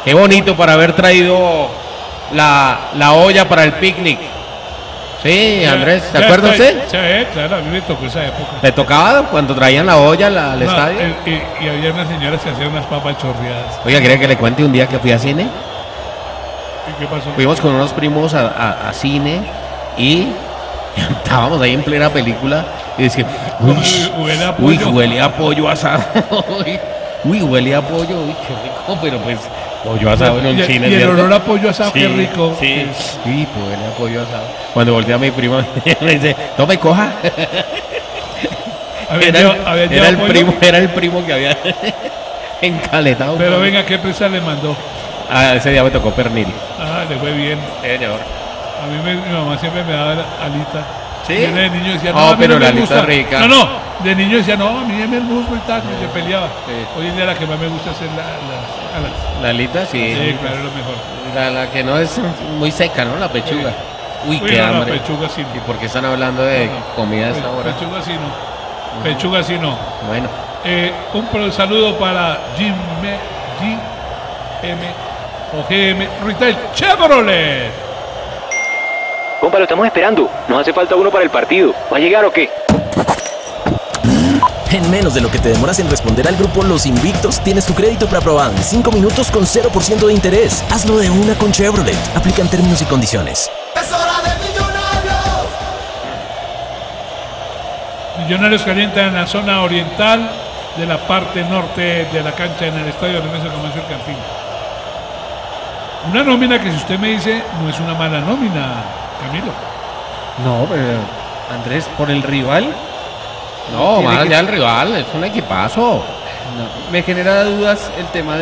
Qué bonito para haber traído la olla para el picnic. Sí, Andrés, ¿te acuerdas usted? Sí, claro, a mí me tocó esa época. ¿Le tocaba cuando traían la olla al estadio? Y había unas señoras que hacían unas papas chorreadas. Oiga, ¿quiere que le cuente un día que fui a cine? ¿Y qué pasó? Fuimos con unos primos a cine y estábamos ahí en plena película y decía, huele a pollo asado. Uy, huele a pollo, uy, qué rico, pero pues pollo asado en un cine. Y el olor a pollo asado, sí, qué rico. Sí, uy, pues huele a pollo asado. Cuando volteé a mi primo, me dice, toma y coja. Era el primo que había encaletado. Pero venga, ¿qué presa le mandó? Ese día me tocó pernil. Le fue bien. Señor. A mí mi mamá siempre me daba alita. ¿Sí? Y de niño decía, no, pero no la me alita gusta. rica. No, de niño decía, no, a mí me el muslo y tal, y se peleaba. Sí. Hoy en día la que más me gusta es la alita, sí. Sí, claro, es lo mejor. La que no es muy seca, ¿no? La pechuga. Uy, Uy, qué no, hambre. La pechuga sí no. ¿Y por qué están hablando de comida a esta hora? Pechuga sí no. Pechuga sí no. Bueno. Un saludo para GM o GM Retail Chevrolet. Compa, lo estamos esperando. Nos hace falta uno para el partido. ¿Va a llegar o qué? En menos de lo que te demoras en responder al grupo Los Invictos, tienes tu crédito preaprobado en 5 minutos con 0% de interés. Hazlo de una con Chevrolet. Aplican términos y condiciones. ¡Es hora de Millonarios! Millonarios calienta en la zona oriental de la parte norte de la cancha en el estadio de Mesa Comercio El Campín. Una nómina que, si usted me dice, no es una mala nómina, Camilo. No, pero Andrés, por el rival. No, más allá del rival, es un equipazo. No, me genera dudas el tema